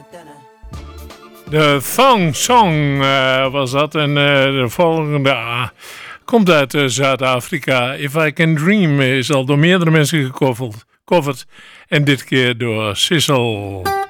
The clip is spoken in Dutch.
De Thong Song was dat. En de volgende komt uit Zuid-Afrika. If I Can Dream is al door meerdere mensen gecoverd. En dit keer door Sissel.